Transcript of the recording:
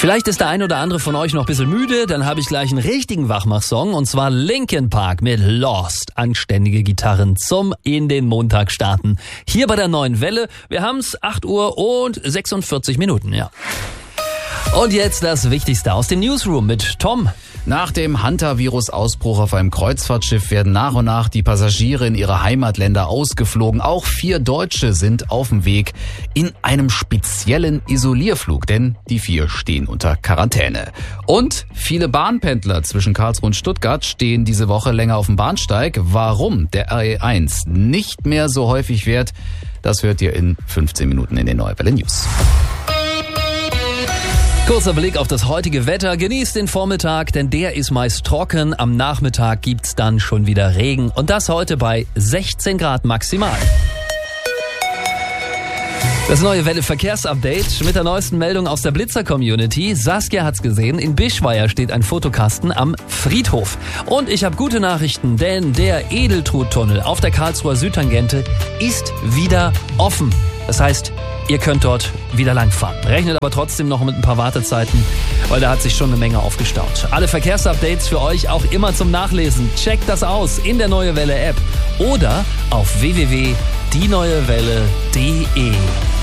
Vielleicht ist der ein oder andere von euch noch ein bisschen müde, dann habe ich gleich einen richtigen Wachmach-Song und zwar Linkin Park mit Lost. Anständige Gitarren zum in den Montag starten. Hier bei der Neuen Welle. Wir haben's 8 Uhr und 46 Minuten, ja. Und jetzt das Wichtigste aus dem Newsroom mit Tom. Nach dem Hantavirus-Ausbruch auf einem Kreuzfahrtschiff werden nach und nach die Passagiere in ihre Heimatländer ausgeflogen. Auch 4 Deutsche sind auf dem Weg in einem speziellen Isolierflug, denn die 4 stehen unter Quarantäne. Und viele Bahnpendler zwischen Karlsruhe und Stuttgart stehen diese Woche länger auf dem Bahnsteig. Warum der RE1 nicht mehr so häufig fährt, das hört ihr in 15 Minuten in den Neue Welle News. Kurzer Blick auf das heutige Wetter. Genießt den Vormittag, denn der ist meist trocken. Am Nachmittag gibt's dann schon wieder Regen. Und das heute bei 16 Grad maximal. Das Neue Welle Verkehrsupdate mit der neuesten Meldung aus der Blitzer-Community. Saskia hat's gesehen, in Bischweier steht ein Fotokasten am Friedhof. Und ich habe gute Nachrichten, denn der Edeltrudtunnel auf der Karlsruher Südtangente ist wieder offen. Das heißt, ihr könnt dort wieder langfahren. Rechnet aber trotzdem noch mit ein paar Wartezeiten, weil da hat sich schon eine Menge aufgestaut. Alle Verkehrsupdates für euch auch immer zum Nachlesen. Checkt das aus in der Neue Welle App oder auf www.dieneuewelle.de.